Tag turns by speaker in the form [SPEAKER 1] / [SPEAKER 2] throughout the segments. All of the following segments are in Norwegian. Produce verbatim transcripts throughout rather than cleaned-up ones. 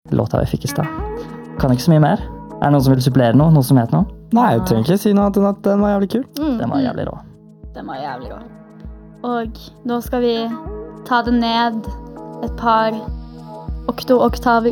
[SPEAKER 1] låta vi fikk i sted. Kan ikke så mye mer. Er det noen som vil supplere noe? Noen som vet noe?
[SPEAKER 2] Nei, jeg trenger ikke si noe annet enn at den var jævlig kul.
[SPEAKER 3] Mm.
[SPEAKER 1] Den var jævlig rå.
[SPEAKER 3] Den var jævlig rå. Og nå skal vi ta det ned et par okto-oktaver.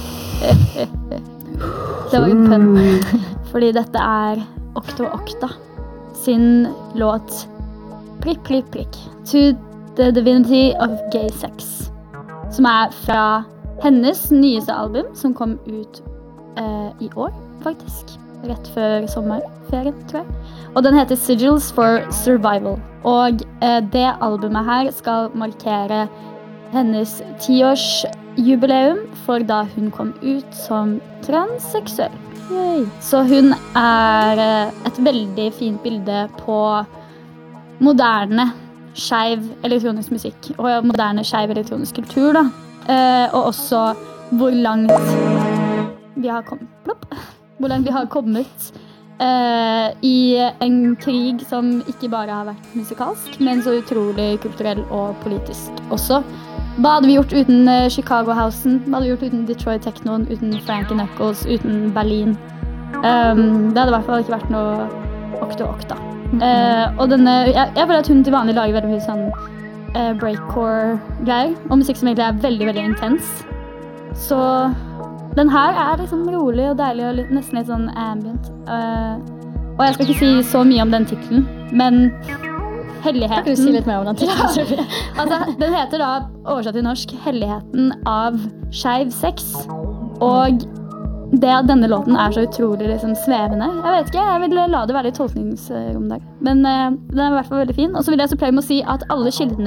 [SPEAKER 3] Det var en pønn. Fordi dette er Okto-Okta sin låt Prikk, prikk, prikk. To the Divinity of Gay Sex. Som er fra hennes nyeste album, som kom ut eh, i år, faktisk. Rett før sommerferien, tror jeg. Og den heter Sigils for Survival. Og eh, det albumet her skal markere hennes tiårsjubileum for da hun kom ut som transseksuell. Yay. Så hun er eh, et veldig fint bilde på moderne, skeiv elektronisk musikk. Og moderne, skeiv elektronisk kultur, da. Eh, og også hvor langt vi har kommet. Plopp. Hvor langt vi har kommet eh, i en krig som ikke bare har vært musikalsk, men så utrolig kulturell og politisk også. Hva hadde vi gjort uten uh, Chicago Housen? Hva hadde vi gjort uten Detroit Technoen, uten Frankie Knuckles, uten Berlin? Um, det hadde i hvert fall ikke vært noe okto-okta. Uh, og denne, jeg, jeg føler at hun til vanlig lager veldig mye sånn uh, breakcore-greier, og musikk som egentlig er veldig, veldig intens. Så den her er liksom rolig og deilig og litt, nesten litt sånn ambient. Uh, og jeg skal ikke si så mye om den titlen, men Helligheten.
[SPEAKER 4] Kan du si litt mer om den titlen?
[SPEAKER 3] Ja. Altså, den heter da, oversatt til norsk, Helligheten av skeiv sex. Og det at denne låten er så utrolig liksom, svevende. Jeg vet ikke, jeg vil la det være litt tolkningsrom der. Men uh, den er i hvert fall veldig fin. Og så vil jeg supplere med å si at alle kildene